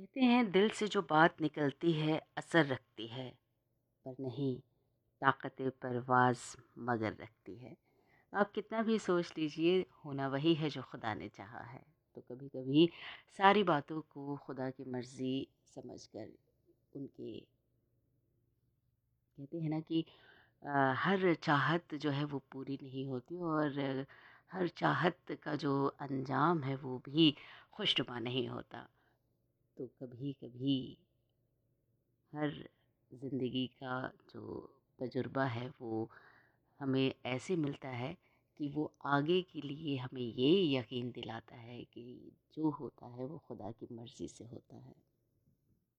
कहते हैं दिल से जो बात निकलती है असर रखती है, पर नहीं, ताकत परवाज़ मगर रखती है। आप कितना भी सोच लीजिए, होना वही है जो खुदा ने चाहा है। तो कभी-कभी सारी बातों को खुदा की मर्ज़ी समझकर उनके कहते हैं ना कि हर चाहत जो है वो पूरी नहीं होती, और हर चाहत का जो अंजाम है वो भी खुशनुमा नहीं होता। तो कभी-कभी हर ज़िंदगी का जो तजुर्बा है वो हमें ऐसे मिलता है कि वो आगे के लिए हमें ये यकीन दिलाता है कि जो होता है वो खुदा की मर्ज़ी से होता है।